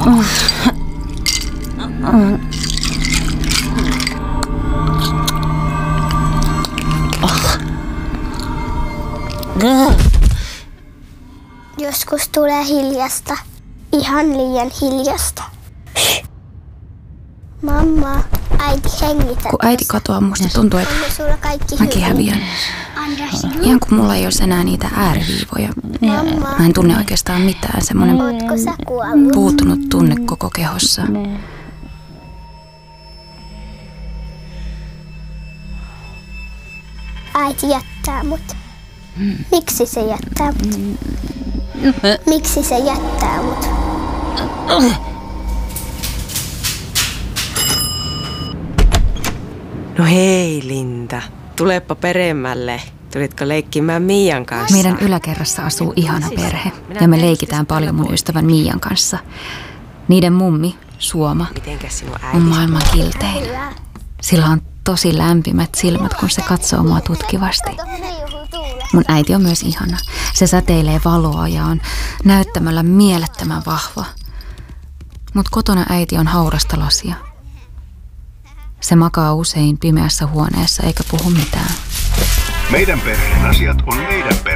Joskus tulee hiljasta. Ihan liian hiljasta. Mamma, äiti hengitä. Kun äiti katoaa, musta tuntuu, että mäkin häviän. Ihan kun mulla ei olisi enää niitä ääriviivoja. Mä en tunne oikeastaan mitään. Semmoinen puuttunut tunne koko kehossa. Äiti jättää mut. Miksi se jättää mut? Miksi se jättää mut? No hei Linda, tulepa peremmälle. Tulitko leikkimään Miian kanssa? Meidän yläkerrassa asuu ihana perhe ja me leikitään paljon mun ystävän Miian kanssa. Niiden mummi, Suoma, on maailman kiltein. Sillä on tosi lämpimät silmät, kun se katsoo mua tutkivasti. Mun äiti on myös ihana. Se säteilee valoa ja on näyttämällä mielettömän vahva. Mut kotona äiti on haurasta lasia. Se makaa usein pimeässä huoneessa eikä puhu mitään. Meidän perheen asiat on meidän perhe.